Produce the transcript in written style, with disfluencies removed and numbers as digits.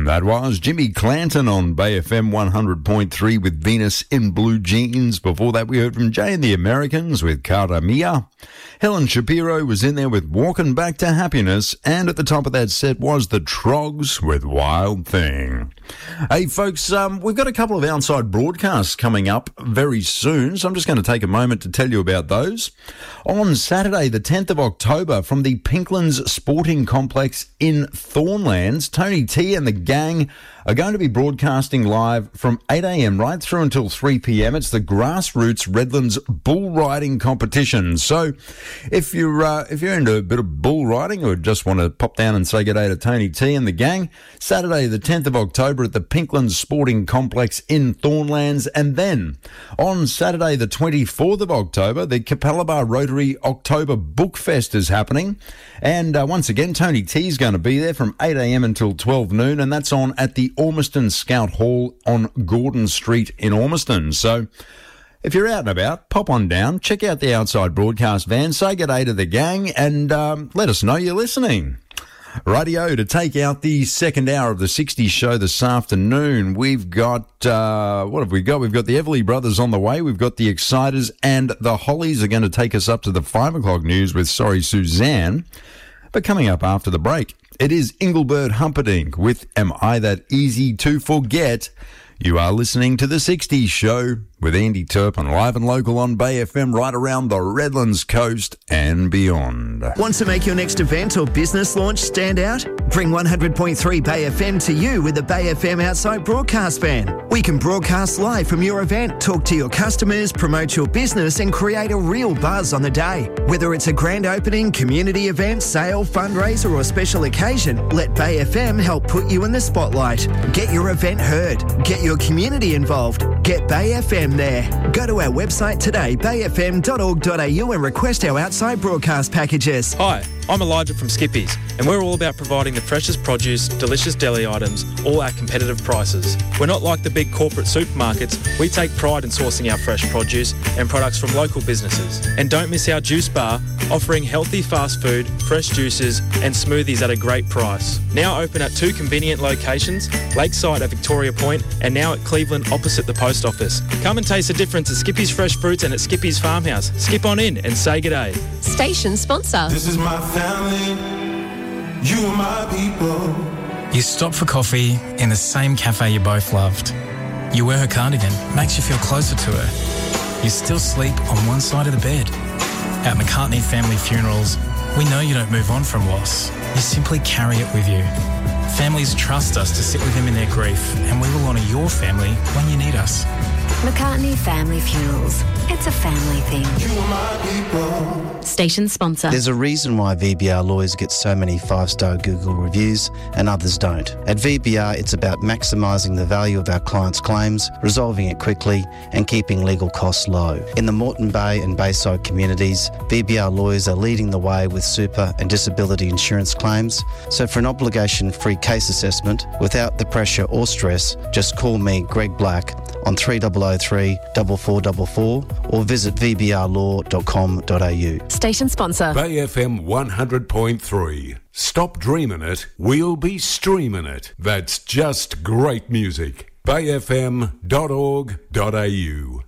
That was Jimmy Clanton on Bay FM 100.3 with Venus in Blue Jeans. Before that, we heard from Jay and the Americans with Cara Mia. Helen Shapiro was in there with Walking Back to Happiness. And at the top of that set was the Trogs with Wild Thing. Hey, folks, we've got a couple of outside broadcasts coming up very soon, so I'm just going to take a moment to tell you about those. On Saturday, the 10th of October, from the Pinklands Sporting Complex in Thornlands, Tony T and the gang are going to be broadcasting live from 8 a.m. right through until 3 p.m. It's the Grassroots Redlands Bull Riding Competition. So if you're into a bit of bull riding or just want to pop down and say good day to Tony T and the gang, Saturday the 10th of October at the Pinklands Sporting Complex in Thornlands. And then on Saturday the 24th of October, the Capalaba Rotary October Book Fest is happening. And once again, Tony T is going to be there from 8 a.m. until 12 noon, and that's on at the Ormiston Scout Hall on Gordon Street in Ormiston. So if you're out and about, pop on down, check out the outside broadcast van, say good day to the gang, and let us know you're listening. Radio to take out the second hour of the 60s show this afternoon. We've got, what have we got? We've got the Everly Brothers on the way. We've got the Exciters, and the Hollies are going to take us up to the 5 o'clock news with Sorry Suzanne. But coming up after the break, it is Engelbert Humperdinck with Am I That Easy to Forget? You are listening to the 60s show with Andy Turpin, live and local on Bay FM right around the Redlands coast and beyond. Want to make your next event or business launch stand out? Bring 100.3 Bay FM to you with the Bay FM outside broadcast van. We can broadcast live from your event, talk to your customers, promote your business and create a real buzz on the day. Whether it's a grand opening, community event, sale, fundraiser or special occasion, let Bay FM help put you in the spotlight. Get your event heard. Get your community involved. Get Bay FM there. Go to our website today, bayfm.org.au, and request our outside broadcast packages. Hi, I'm Elijah from Skippies, and we're all about providing the freshest produce, delicious deli items, all at competitive prices. We're not like the big corporate supermarkets. We take pride in sourcing our fresh produce and products from local businesses. And don't miss our juice bar, offering healthy fast food, fresh juices and smoothies at a great price. Now open at 2 convenient locations, Lakeside at Victoria Point and now at Cleveland opposite the post office. Come and taste the difference at Skippy's Fresh Fruits and at Skippy's Farmhouse. Skip on in and say g'day. Station sponsor. This is my family, you are my people. You stop for coffee in the same cafe you both loved. You wear her cardigan, makes you feel closer to her. You still sleep on one side of the bed. At McCartney Family Funerals, we know you don't move on from loss. You simply carry it with you. Families trust us to sit with them in their grief, and we will honour your family when you need us. McCartney Family Funerals. It's a family thing. You are my people. Station sponsor. There's a reason why VBR lawyers get so many 5-star Google reviews and others don't. At VBR, it's about maximising the value of our clients' claims, resolving it quickly and keeping legal costs low. In the Moreton Bay and Bayside communities, VBR lawyers are leading the way with super and disability insurance claims. So for an obligation-free case assessment, without the pressure or stress, just call me, Greg Black, on 3003 4444 or visit vbrlaw.com.au. Station sponsor. Bay FM 100.3. Stop dreaming it, we'll be streaming it. That's just great music. bayfm.org.au.